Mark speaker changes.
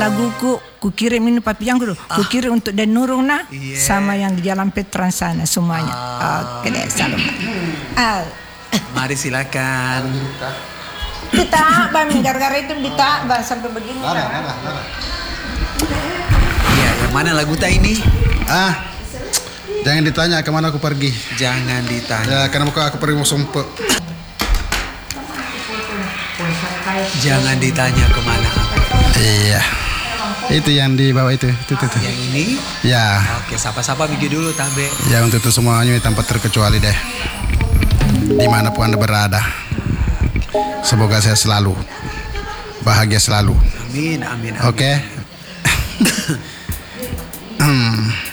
Speaker 1: Laguku ku kirim ini papi yang ku kirim untuk Dan Nurung sama yang di Jalan Petran sana semuanya. Oke deh, salam.
Speaker 2: Mari silakan.
Speaker 1: Kita bang gara-gara itu kita bang sampai begini.
Speaker 2: Iya, yang mana lagu tak ini?
Speaker 3: Jangan ditanya kemana aku pergi.
Speaker 2: Jangan ditanya.
Speaker 3: Ya, karena aku pergi mau sumpah.
Speaker 2: Jangan ditanya kemana.
Speaker 3: Iya. Itu yang di bawah itu.
Speaker 2: Yang ini?
Speaker 3: Ya.
Speaker 2: Oke, sapa-sapa Migi dulu Tabe.
Speaker 3: Ya, untuk itu semuanya tanpa terkecuali deh. Dimanapun Anda berada. Semoga saya selalu bahagia selalu.
Speaker 2: Amin.
Speaker 3: Oke.